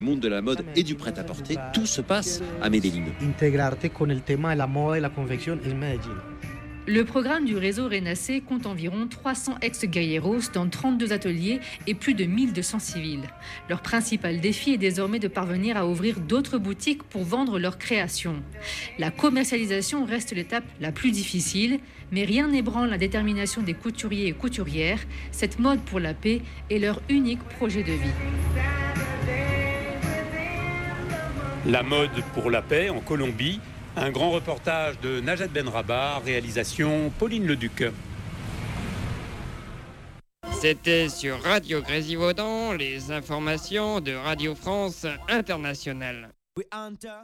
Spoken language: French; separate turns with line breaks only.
monde de la mode et du prêt-à-porter, tout se passe à Medellín.
Integrarte con el tema de la moda y la confección en Medellín.
Le programme du réseau Renacé compte environ 300 ex-guerrilleros dans 32 ateliers et plus de 1200 civils. Leur principal défi est désormais de parvenir à ouvrir d'autres boutiques pour vendre leurs créations. La commercialisation reste l'étape la plus difficile, mais rien n'ébranle la détermination des couturiers et couturières. Cette mode pour la paix est leur unique projet de vie.
La mode pour la paix en Colombie. Un grand reportage de Najat Benrabah, réalisation Pauline Leduc.
C'était sur Radio Grésivaudan, les informations de Radio France Internationale.